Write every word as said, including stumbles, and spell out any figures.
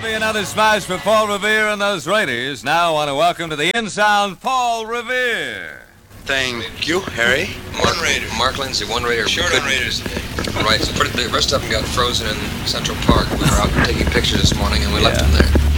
Be another smash for Paul Revere and those Raiders. Now I want to welcome to the In-Sound, Paul Revere. Thank you, Harry. Mark, one Raider. Mark Lindsay, one Raider. Short on Raiders. Right, so pretty, the rest of them got frozen in Central Park. We were out taking pictures this morning and we Yeah. left them there.